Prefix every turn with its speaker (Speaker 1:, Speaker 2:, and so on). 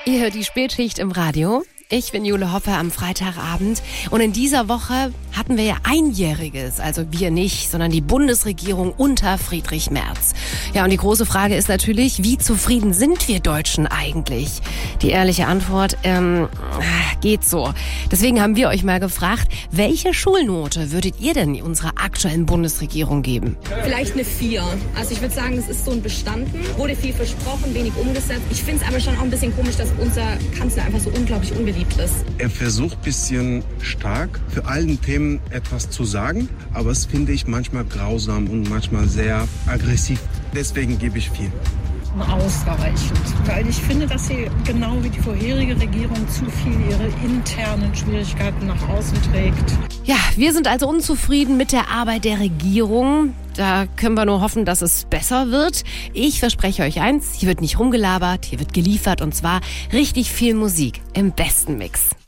Speaker 1: Ihr hört die Spätschicht im Radio. Ich bin Jule Hoppe am Freitagabend und in dieser Woche hatten wir ja Einjähriges, also wir nicht, sondern die Bundesregierung unter Friedrich Merz. Ja, und die große Frage ist natürlich, wie zufrieden sind wir Deutschen eigentlich? Die ehrliche Antwort, geht so. Deswegen haben wir euch mal gefragt, welche Schulnote würdet ihr denn unserer aktuellen Bundesregierung geben?
Speaker 2: Vielleicht eine 4. Also ich würde sagen, es ist so ein Bestanden. Wurde viel versprochen, wenig umgesetzt. Ich finde es aber schon auch ein bisschen komisch, dass unser Kanzler einfach so unglaublich unbeliebt ist.
Speaker 3: Er versucht ein bisschen stark für allen Themen etwas zu sagen, aber es finde ich manchmal grausam und manchmal sehr aggressiv. Deswegen gebe ich 4.
Speaker 4: Ausreichend, weil ich finde, dass sie genau wie die vorherige Regierung zu viel ihre internen Schwierigkeiten nach außen trägt.
Speaker 1: Ja, wir sind also unzufrieden mit der Arbeit der Regierung. Da können wir nur hoffen, dass es besser wird. Ich verspreche euch eins, hier wird nicht rumgelabert, hier wird geliefert und zwar richtig viel Musik im besten Mix.